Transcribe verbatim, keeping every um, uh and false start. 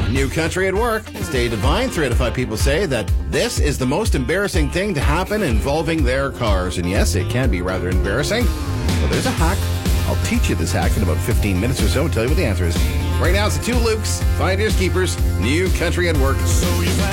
New Country at Work. Stay divine. Three out of five people say that this is the most embarrassing thing to happen involving their cars. And yes, it can be rather embarrassing. Well, there's a hack. I'll teach you this hack in about fifteen minutes or so and tell you what the answer is. Right now, it's the two Lukes, Finders Keepers, New Country at Work.